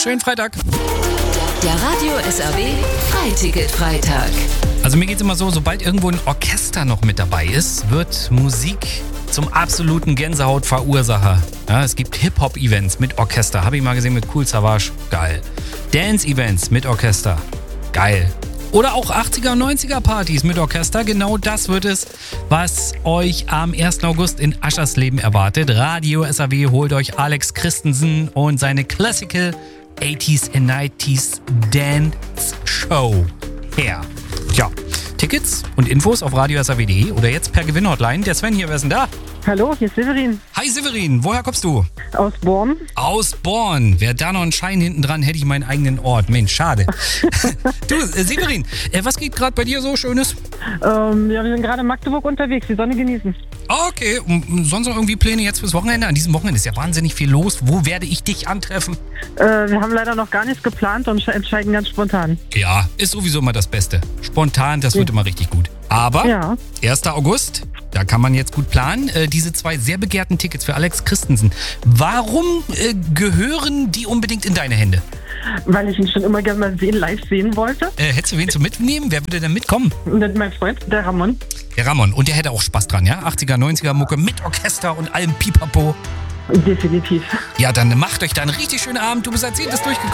Schönen Freitag. Der Radio SRW Freiticket-Freitag. Also mir geht's immer so, sobald irgendwo ein Orchester noch mit dabei ist, wird Musik zum absoluten Gänsehautverursacher. Ja, es gibt Hip-Hop-Events mit Orchester. Habe ich mal gesehen mit Kool Savas. Geil. Dance-Events mit Orchester. Geil. Oder auch 80er und 90er Partys mit Orchester. Genau das wird es, was euch am 1. August in Aschersleben erwartet. Radio SAW holt euch Alex Christensen und seine Classical 80s and 90s Dance Show her. Tja, Tickets und Infos auf radiosaw.de oder jetzt per Gewinnhotline. Der Sven hier, wer ist denn da? Hallo, hier ist Severin. Hi Severin, woher kommst du? Aus Born. Aus Born. Wäre da noch ein Schein hinten dran, hätte ich meinen eigenen Ort. Mensch, schade. Du, Severin, was geht gerade bei dir so Schönes? Ja, wir sind gerade in Magdeburg unterwegs, die Sonne genießen. Okay, und sonst noch irgendwie Pläne jetzt fürs Wochenende? An diesem Wochenende ist ja wahnsinnig viel los. Wo werde ich dich antreffen? Wir haben leider noch gar nichts geplant und entscheiden ganz spontan. Ja, ist sowieso immer das Beste. Spontan, das wird immer richtig gut. Aber Ja. 1. August, da kann man jetzt gut planen. Diese 2 sehr begehrten Tickets für Alex Christensen. Warum gehören die unbedingt in deine Hände? Weil ich ihn schon immer gerne mal live sehen wollte. Hättest du wen zum Mitnehmen? Wer würde denn mitkommen? Und dann mein Freund, der Ramon. Der Ramon. Und der hätte auch Spaß dran, ja? 80er, 90er Mucke mit Orchester und allem Pipapo. Definitiv. Ja, dann macht euch da einen richtig schönen Abend. Du bist als 10. durchgekommen.